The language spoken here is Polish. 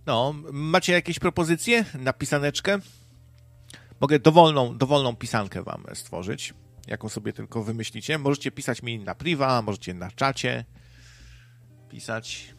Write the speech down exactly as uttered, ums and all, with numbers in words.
No, macie jakieś propozycje na pisaneczkę? Mogę dowolną, dowolną pisankę wam stworzyć, jaką sobie tylko wymyślicie. Możecie pisać mi na priwa, możecie na czacie pisać.